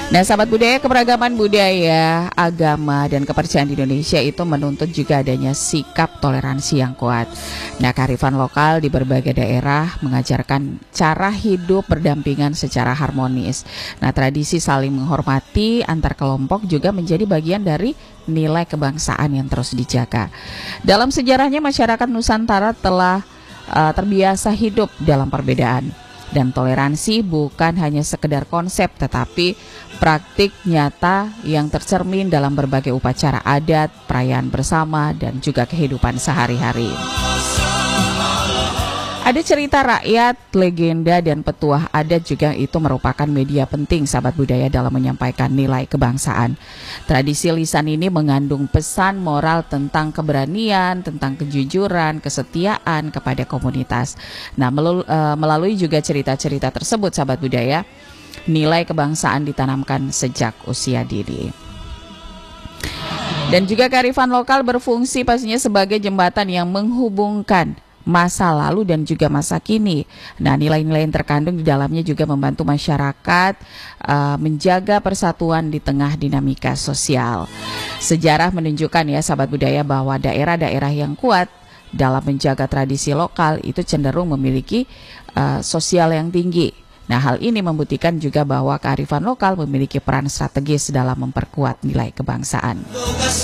Nah, sahabat budaya, keberagaman budaya, agama, dan kepercayaan di Indonesia itu menuntut juga adanya sikap toleransi yang kuat. Nah, kearifan lokal di berbagai daerah mengajarkan cara hidup berdampingan secara harmonis. Nah, tradisi saling menghormati antar kelompok juga menjadi bagian dari nilai kebangsaan yang terus dijaga. Dalam sejarahnya, masyarakat Nusantara telah terbiasa hidup dalam perbedaan. Dan toleransi bukan hanya sekedar konsep, tetapi praktik nyata yang tercermin dalam berbagai upacara adat, perayaan bersama, dan juga kehidupan sehari-hari. Ada cerita rakyat, legenda, dan petuah adat juga itu merupakan media penting sahabat budaya dalam menyampaikan nilai kebangsaan. Tradisi lisan ini mengandung pesan moral tentang keberanian, tentang kejujuran, kesetiaan kepada komunitas. Nah, melalui juga cerita-cerita tersebut sahabat budaya, nilai kebangsaan ditanamkan sejak usia dini. Dan juga kearifan lokal berfungsi pastinya sebagai jembatan yang menghubungkan masa lalu dan juga masa kini. Nah, nilai-nilai yang terkandung di dalamnya juga membantu masyarakat menjaga persatuan di tengah dinamika sosial. Sejarah menunjukkan ya sahabat budaya bahwa daerah-daerah yang kuat dalam menjaga tradisi lokal itu cenderung memiliki sosial yang tinggi. Nah, hal ini membuktikan juga bahwa kearifan lokal memiliki peran strategis dalam memperkuat nilai kebangsaan.